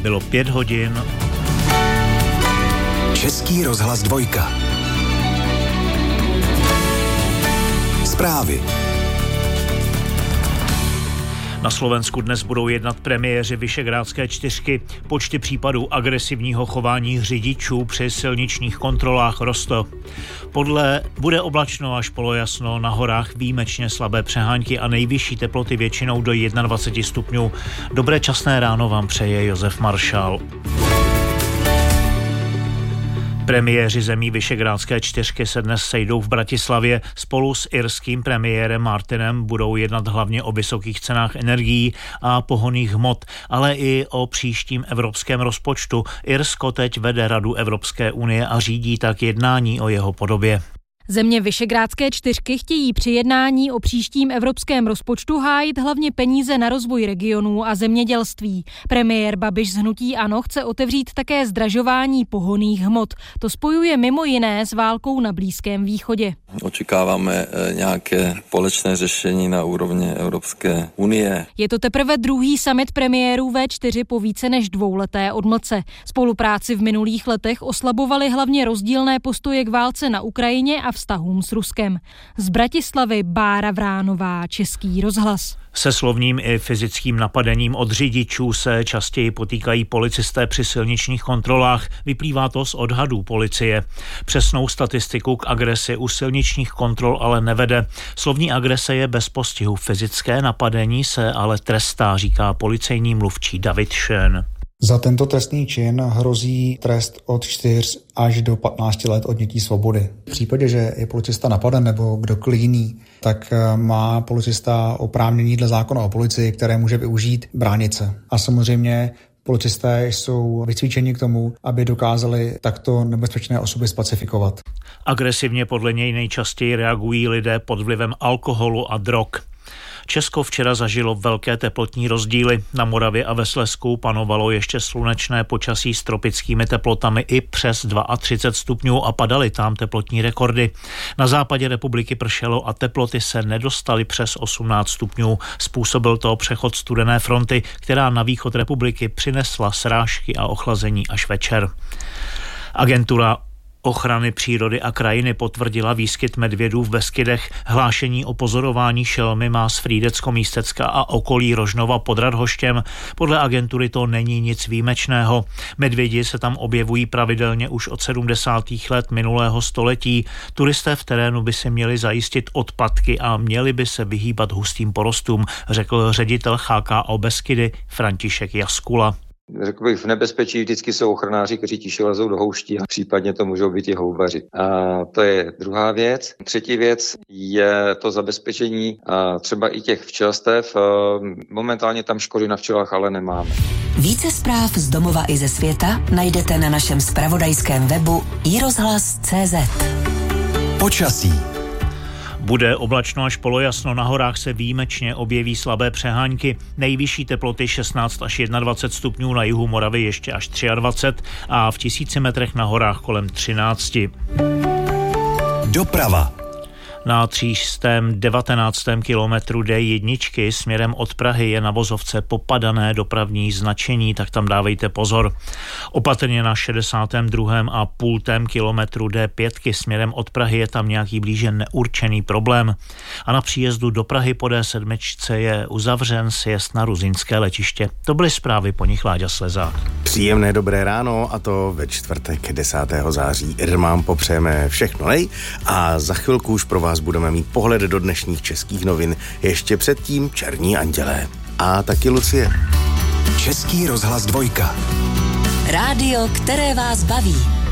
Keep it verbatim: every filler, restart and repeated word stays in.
Bylo pět hodin. Český rozhlas dvojka. Zprávy. Na Slovensku dnes budou jednat premiéři Visegrádské čtyřky. Počty případů agresivního chování řidičů při silničních kontrolách rostou. Podle bude oblačno až polojasno, na horách výjimečně slabé přehánky a nejvyšší teploty většinou do dvacet jedna stupňů. Dobré časné ráno vám přeje Josef Maršál. Premiéři zemí Visegrádské čtyřky se dnes sejdou v Bratislavě. Spolu s irským premiérem Martinem budou jednat hlavně o vysokých cenách energií a pohonných hmot, ale i o příštím evropském rozpočtu. Irsko teď vede Radu Evropské unie a řídí tak jednání o jeho podobě. Země Visegrádské čtyřky chtějí při jednání o příštím evropském rozpočtu hájit hlavně peníze na rozvoj regionů a zemědělství. Premiér Babiš z hnutí ANO chce otevřít také zdražování pohonných hmot. To spojuje mimo jiné s válkou na Blízkém východě. Očekáváme nějaké společné řešení na úrovni Evropské unie. Je to teprve druhý summit premiérů vé čtyři po více než dvouleté odmlce. Spolupráci v minulých letech oslabovaly hlavně rozdílné postoje k válce na Ukrajině a vztahům s Ruskem. Z Bratislavy Bára Vránová, Český rozhlas. Se slovním i fyzickým napadením od řidičů se častěji potýkají policisté při silničních kontrolách. Vyplývá to z odhadů policie. Přesnou statistiku k agresi u silničních kontrol ale nevede. Slovní agrese je bez postihu. Fyzické napadení se ale trestá, říká policejní mluvčí David Schön. Za tento trestný čin hrozí trest od čtyř až do patnácti let odnětí svobody. V případě, že je policista napaden nebo kdokoliv jiný, tak má policista oprávnění dle zákona o policii, které může využít bránit se. A samozřejmě policisté jsou vycvičeni k tomu, aby dokázali takto nebezpečné osoby spacifikovat. Agresivně podle něj nejčastěji reagují lidé pod vlivem alkoholu a drog. Česko včera zažilo velké teplotní rozdíly. Na Moravě a ve Slezsku panovalo ještě slunečné počasí s tropickými teplotami i přes třicet dva stupňů a padaly tam teplotní rekordy. Na západě republiky pršelo a teploty se nedostaly přes osmnáct stupňů. Způsobil to přechod studené fronty, která na východ republiky přinesla srážky a ochlazení až večer. Agentura ochrany přírody a krajiny potvrdila výskyt medvědů v Beskydech. Hlášení o pozorování šelmy má z Frýdecko-Místecka a okolí Rožnova pod Radhoštěm. Podle agentury to není nic výjimečného. Medvědi se tam objevují pravidelně už od sedmdesátých let minulého století. Turisté v terénu by si měli zajistit odpadky a měli by se vyhýbat hustým porostům, řekl ředitel H K O Beskydy František Jaskula. Řekl bych, v nebezpečí vždycky jsou ochranáři, kteří tiše lezou do houští a případně to můžou být i houbaři. A to je druhá věc. Třetí věc je to zabezpečení třeba i těch včelstev. Momentálně tam škody na včelách ale nemáme. Více zpráv z domova i ze světa najdete na našem zpravodajském webu i rozhlas tečka cé zet. Počasí. Bude oblačno až polojasno, na horách se výjimečně objeví slabé přehánky. Nejvyšší teploty šestnáct až dvacet jedna stupňů, na jihu Moravy ještě až dvacet tři a v tisíci metrech na horách kolem třináct. Doprava. Na tři sta devatenáctém kilometru D jedna směrem od Prahy je na vozovce popadané dopravní značení, tak tam dávejte pozor. Opatrně na šedesátém druhém a půltém kilometru D pět směrem od Prahy je tam nějaký blíže neurčený problém. A na příjezdu do Prahy po D sedm je uzavřen sjezd na Ruzyňské letiště. To byly zprávy, po nich Láďa Slezák. Příjemné dobré ráno, a to ve čtvrtek desátého září. Vám popřejeme všechno nej a za chvilku už pro vás budeme mít pohled do dnešních českých novin. Ještě předtím Černí andělé. A taky Lucie. Český rozhlas dvojka. Rádio, které vás baví.